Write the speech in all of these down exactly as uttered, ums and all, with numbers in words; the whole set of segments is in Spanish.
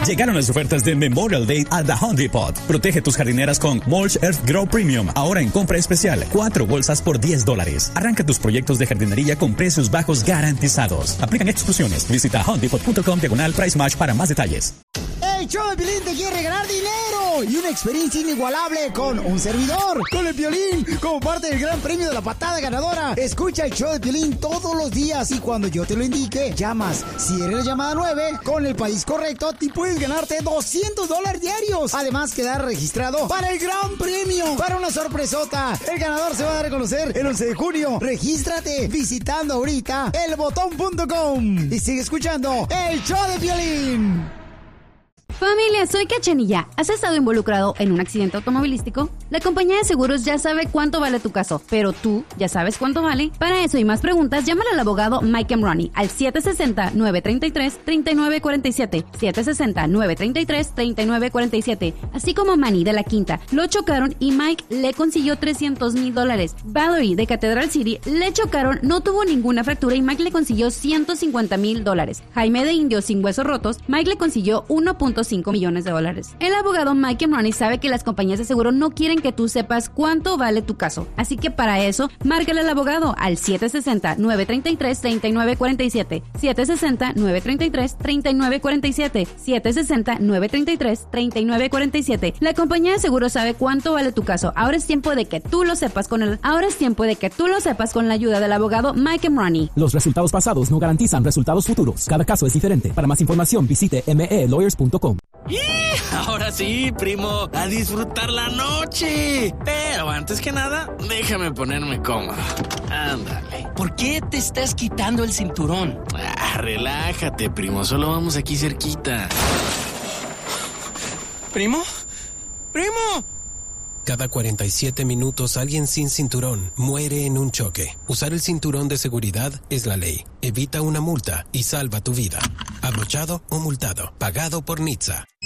Llegaron las ofertas de Memorial Day a The Home Depot. Protege tus jardineras con Mulch Earth Grow Premium. Ahora en compra especial. Cuatro bolsas por diez dólares. Arranca tus proyectos de jardinería con precios bajos garantizados. Aplican exclusiones. Visita homedepot.com diagonal Price Match para más detalles. El show de Piolín te quiere regalar dinero y una experiencia inigualable con un servidor, con el Piolín, como parte del gran premio de la patada ganadora. Escucha el show de Piolín todos los días y cuando yo te lo indique, llamas. Si eres la llamada nueve, con el país correcto, te puedes ganarte doscientos dólares diarios. Además, quedar registrado para el gran premio, para una sorpresota. El ganador se va a dar a conocer el once de junio. Regístrate visitando ahorita el botón punto com y sigue escuchando el show de Piolín. Familia, soy Cachanilla. ¿Has estado involucrado en un accidente automovilístico? La compañía de seguros ya sabe cuánto vale tu caso, pero tú ya sabes cuánto vale. Para eso y más preguntas, llámale al abogado Mike Emrani al siete seis cero, nueve tres tres, tres nueve cuatro siete, siete seis cero, nueve tres tres, tres nueve cuatro siete. Así como Manny de La Quinta, lo chocaron y Mike le consiguió trescientos mil dólares. Valerie de Cathedral City, le chocaron, no tuvo ninguna fractura y Mike le consiguió ciento cincuenta mil dólares. Jaime de Indio sin huesos rotos, Mike le consiguió uno punto cinco millones de dólares. El abogado Mike Emrani sabe que las compañías de seguro no quieren que tú sepas cuánto vale tu caso. Así que para eso, márcale al abogado al siete seis cero, nueve tres tres, tres nueve cuatro siete, siete seis cero, nueve tres tres, tres nueve cuatro siete, siete seis cero, nueve tres tres, tres nueve cuatro siete. La compañía de seguro sabe cuánto vale tu caso. Ahora es tiempo de que tú lo sepas con el Ahora es tiempo de que tú lo sepas con la ayuda del abogado Mike Emrani. Los resultados pasados no garantizan resultados futuros. Cada caso es diferente. Para más información, visite m e lawyers punto com. ¡Y! Ahora sí, primo, a disfrutar la noche. Pero antes que nada, déjame ponerme cómodo. Ándale. ¿Por qué te estás quitando el cinturón? Ah, relájate, primo, solo vamos aquí cerquita. ¿Primo? ¡Primo! Cada cuarenta y siete minutos alguien sin cinturón muere en un choque. Usar el cinturón de seguridad es la ley. Evita una multa y salva tu vida. Abrochado o multado. Pagado por N H T S A.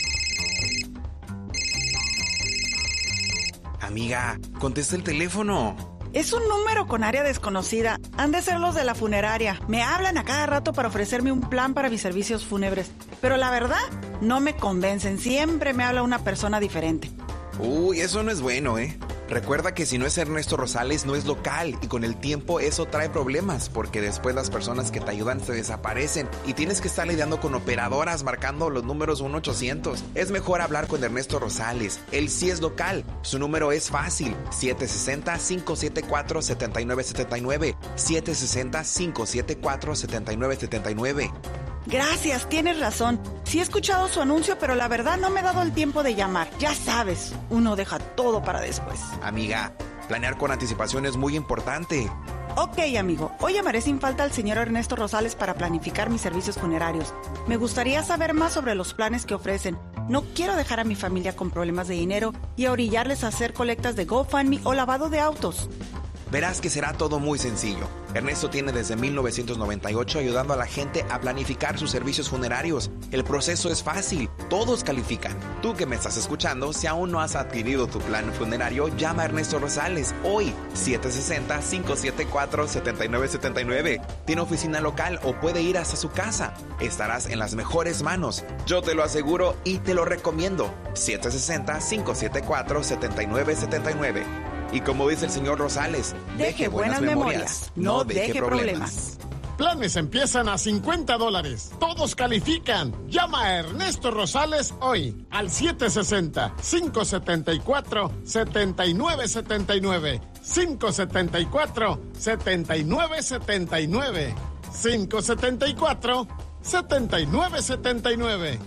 Amiga, contesta el teléfono. Es un número con área desconocida. Han de ser los de la funeraria. Me hablan a cada rato para ofrecerme un plan para mis servicios fúnebres. Pero la verdad, no me convencen. Siempre me habla una persona diferente. Uy, eso no es bueno, ¿eh? Recuerda que si no es Ernesto Rosales, no es local. Y con el tiempo eso trae problemas, porque después las personas que te ayudan se desaparecen y tienes que estar lidiando con operadoras marcando los números uno ochocientos. Es mejor hablar con Ernesto Rosales. Él sí es local. Su número es fácil. siete seis cero, cinco siete cuatro, siete nueve siete nueve. siete seis cero, cinco siete cuatro, siete nueve siete nueve. Gracias, tienes razón. Sí he escuchado su anuncio, pero la verdad no me he dado el tiempo de llamar. Ya sabes, uno deja todo para después. Amiga, planear con anticipación es muy importante. Ok, amigo. Hoy llamaré sin falta al señor Ernesto Rosales para planificar mis servicios funerarios. Me gustaría saber más sobre los planes que ofrecen. No quiero dejar a mi familia con problemas de dinero y a orillarles a hacer colectas de GoFundMe o lavado de autos. Verás que será todo muy sencillo. Ernesto tiene desde mil novecientos noventa y ocho ayudando a la gente a planificar sus servicios funerarios. El proceso es fácil, todos califican. Tú que me estás escuchando, si aún no has adquirido tu plan funerario, llama a Ernesto Rosales hoy, siete seis cero, cinco siete cuatro, siete nueve siete nueve. Tiene oficina local o puede ir hasta su casa. Estarás en las mejores manos. Yo te lo aseguro y te lo recomiendo. siete seis cero, cinco siete cuatro, siete nueve siete nueve. Y como dice el señor Rosales, deje, deje buenas, buenas memorias, memorias, no deje, deje problemas. problemas. Planes empiezan a cincuenta dólares. Todos califican. Llama a Ernesto Rosales hoy al siete seis cero, cinco siete cuatro, siete nueve siete nueve. cinco siete cuatro, siete nueve siete nueve. cinco siete cuatro, siete nueve siete nueve.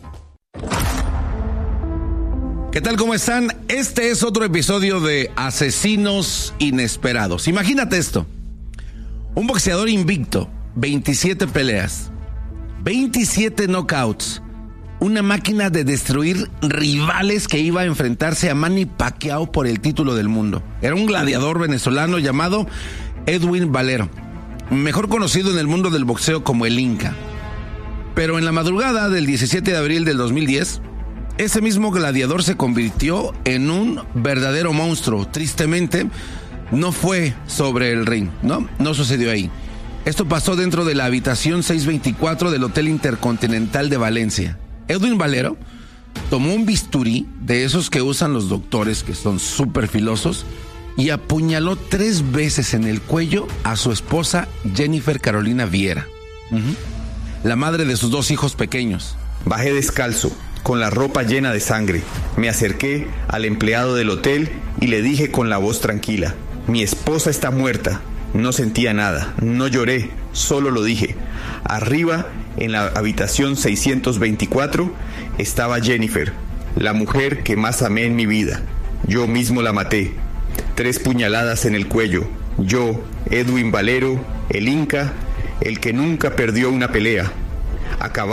¿Qué tal? ¿Cómo están? Este es otro episodio de Asesinos Inesperados. Imagínate esto. Un boxeador invicto, veintisiete peleas, veintisiete knockouts, una máquina de destruir rivales que iba a enfrentarse a Manny Pacquiao por el título del mundo. Era un gladiador venezolano llamado Edwin Valero, mejor conocido en el mundo del boxeo como el Inca. Pero en la madrugada del diecisiete de abril del dos mil diez... ese mismo gladiador se convirtió en un verdadero monstruo. Tristemente, no fue sobre el ring, ¿no? No sucedió ahí. Esto pasó dentro de la habitación seiscientos veinticuatro del Hotel Intercontinental de Valencia. Edwin Valero tomó un bisturí de esos que usan los doctores, que son súper filosos, y apuñaló tres veces en el cuello a su esposa Jennifer Carolina Viera, uh-huh, la madre de sus dos hijos pequeños. Bajé descalzo, con la ropa llena de sangre. Me acerqué al empleado del hotel y le dije con la voz tranquila: mi esposa está muerta. No sentía nada, no lloré, solo lo dije. Arriba, en la habitación seiscientos veinticuatro, estaba Jennifer, la mujer que más amé en mi vida. Yo mismo la maté. Tres puñaladas en el cuello. Yo, Edwin Valero, el Inca, el que nunca perdió una pelea. Acababa.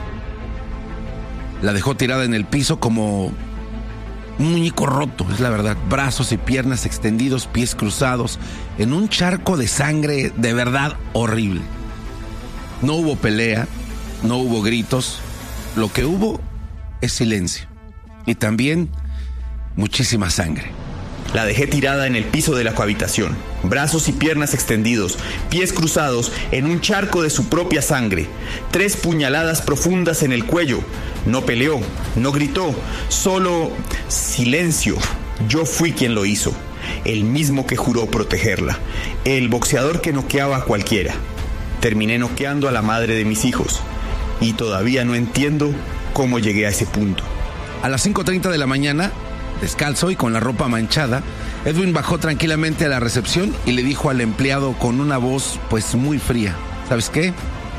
La dejó tirada en el piso como un muñeco roto, es la verdad. Brazos y piernas extendidos, pies cruzados, en un charco de sangre de verdad horrible. No hubo pelea, no hubo gritos. Lo que hubo es silencio. Y también muchísima sangre. La dejé tirada en el piso de la cohabitación, brazos y piernas extendidos, pies cruzados, en un charco de su propia sangre. Tres puñaladas profundas en el cuello. No peleó, no gritó, solo silencio. Yo fui quien lo hizo, el mismo que juró protegerla, el boxeador que noqueaba a cualquiera. Terminé noqueando a la madre de mis hijos, y todavía no entiendo cómo llegué a ese punto. A las cinco treinta de la mañana, descalzo y con la ropa manchada, Edwin bajó tranquilamente a la recepción y le dijo al empleado con una voz pues muy fría: ¿sabes qué?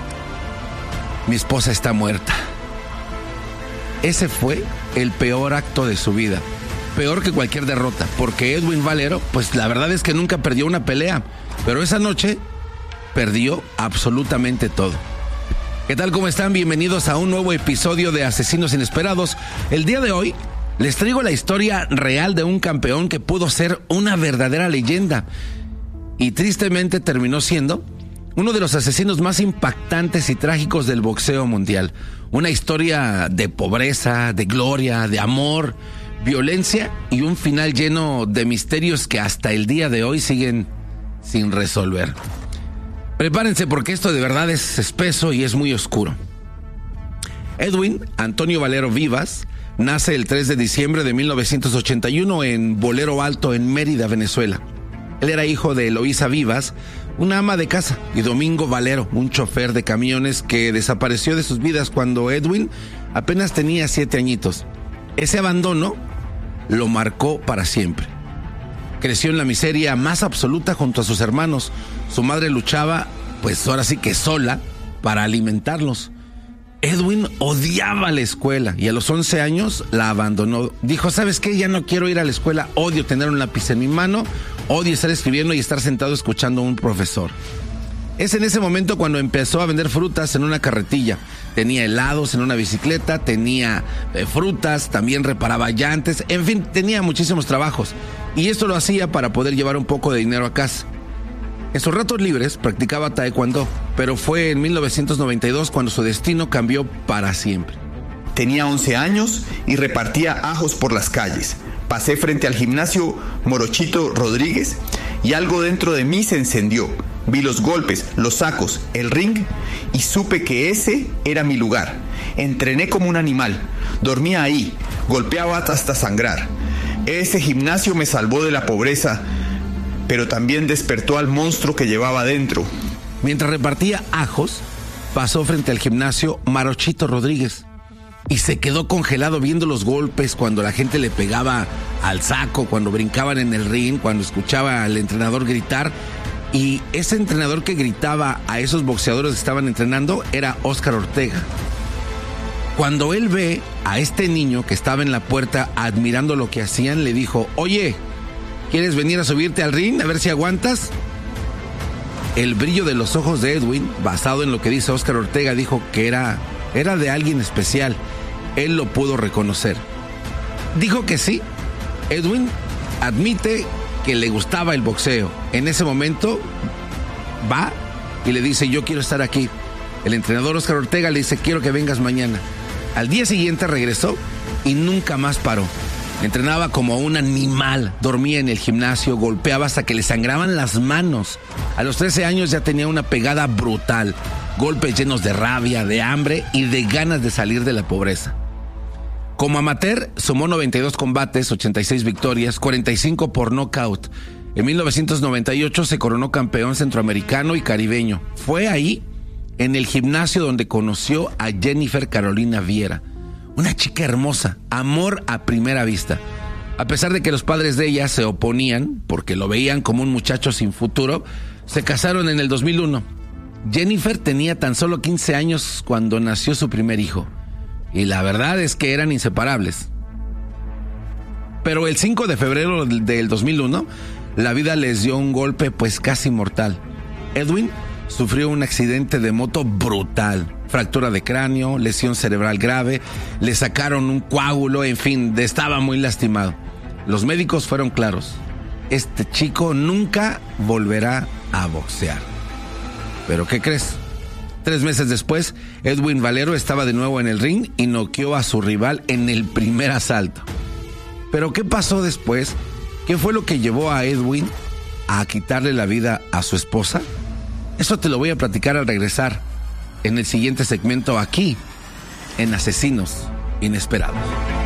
Mi esposa está muerta. Ese fue el peor acto de su vida, peor que cualquier derrota, porque Edwin Valero, pues la verdad es que nunca perdió una pelea, pero esa noche perdió absolutamente todo. ¿Qué tal? ¿Cómo están? Bienvenidos a un nuevo episodio de Asesinos Inesperados. El día de hoy les traigo la historia real de un campeón que pudo ser una verdadera leyenda y tristemente terminó siendo uno de los asesinos más impactantes y trágicos del boxeo mundial. Una historia de pobreza, de gloria, de amor, violencia y un final lleno de misterios que hasta el día de hoy siguen sin resolver. Prepárense porque esto de verdad es espeso y es muy oscuro. Edwin Antonio Valero Vivas nace el tres de diciembre de mil novecientos ochenta y uno en Bolero Alto, en Mérida, Venezuela. Él era hijo de Eloísa Vivas, una ama de casa, y Domingo Valero, un chofer de camiones que desapareció de sus vidas cuando Edwin apenas tenía siete añitos. Ese abandono lo marcó para siempre. Creció en la miseria más absoluta junto a sus hermanos. Su madre luchaba, pues ahora sí que sola, para alimentarlos. Edwin odiaba la escuela y a los once años la abandonó. Dijo: ¿sabes qué? Ya no quiero ir a la escuela, odio tener un lápiz en mi mano, odio estar escribiendo y estar sentado escuchando a un profesor. Es en ese momento cuando empezó a vender frutas en una carretilla. Tenía helados en una bicicleta, tenía eh, frutas, también reparaba llantes, en fin, tenía muchísimos trabajos. Y esto lo hacía para poder llevar un poco de dinero a casa. En sus ratos libres practicaba taekwondo, pero fue en mil novecientos noventa y dos cuando su destino cambió para siempre. Tenía once años y repartía ajos por las calles. Pasé frente al gimnasio Morochito Rodríguez y algo dentro de mí se encendió. Vi los golpes, los sacos, el ring y supe que ese era mi lugar. Entrené como un animal, dormía ahí, golpeaba hasta sangrar. Ese gimnasio me salvó de la pobreza, pero también despertó al monstruo que llevaba dentro. Mientras repartía ajos, pasó frente al gimnasio Morochito Rodríguez y se quedó congelado viendo los golpes cuando la gente le pegaba al saco, cuando brincaban en el ring, cuando escuchaba al entrenador gritar. Y ese entrenador que gritaba a esos boxeadores que estaban entrenando era Óscar Ortega. Cuando él ve a este niño que estaba en la puerta admirando lo que hacían, le dijo: oye, ¿quieres venir a subirte al ring a ver si aguantas? El brillo de los ojos de Edwin, basado en lo que dice Óscar Ortega, dijo que era, era de alguien especial. Él lo pudo reconocer. Dijo que sí. Edwin admite que le gustaba el boxeo. En ese momento va y le dice: yo quiero estar aquí. El entrenador Óscar Ortega le dice: quiero que vengas mañana. Al día siguiente regresó y nunca más paró. Entrenaba como un animal, dormía en el gimnasio, golpeaba hasta que le sangraban las manos. A los trece años ya tenía una pegada brutal. golpes llenos de rabia, de hambre y de ganas de salir de la pobreza. Como amateur, sumó noventa y dos combates, ochenta y seis victorias, cuarenta y cinco por nocaut. En mil novecientos noventa y ocho se coronó campeón centroamericano y caribeño. Fue ahí, en el gimnasio, donde conoció a Jennifer Carolina Viera, una chica hermosa, amor a primera vista. A pesar de que los padres de ella se oponían, porque lo veían como un muchacho sin futuro, se casaron en el dos mil uno. Jennifer tenía tan solo quince años cuando nació su primer hijo, y la verdad es que eran inseparables. Pero el cinco de febrero del dos mil uno, la vida les dio un golpe pues casi mortal. Edwin sufrió un accidente de moto brutal, fractura de cráneo, lesión cerebral grave, le sacaron un coágulo, en fin, estaba muy lastimado. Los médicos fueron claros: este chico nunca volverá a boxear. ¿Pero qué crees? Tres meses después, Edwin Valero estaba de nuevo en el ring y noqueó a su rival en el primer asalto. ¿Pero qué pasó después? ¿Qué fue lo que llevó a Edwin a quitarle la vida a su esposa? Eso te lo voy a platicar al regresar en el siguiente segmento aquí, en Asesinos Inesperados.